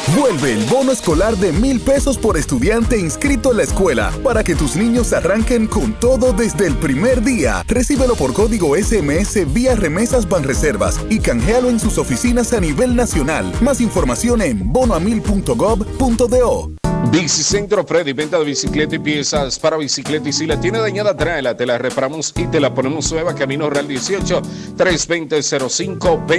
Vuelve el bono escolar de $1,000 por estudiante inscrito en la escuela para que tus niños arranquen con todo desde el primer día. Recíbelo por código SMS vía Remesas Banreservas y canjealo en sus oficinas a nivel nacional. Más información en bonoamil.gov.do. Bicicentro Freddy, venta de bicicleta y piezas para bicicleta, y si la tiene dañada, tráela, te la reparamos y te la ponemos nueva. Camino Real 18, 320-0520.